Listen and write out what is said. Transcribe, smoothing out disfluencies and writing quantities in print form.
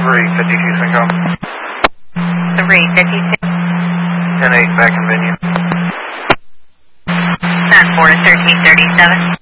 352 Synco. 352. 10-8 back in venue. That's 4 to 1337.